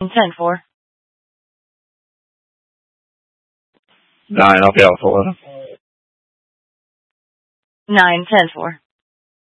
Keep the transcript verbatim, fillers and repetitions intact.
ten four. Nine, I'll be out for eleven. Nine ten four.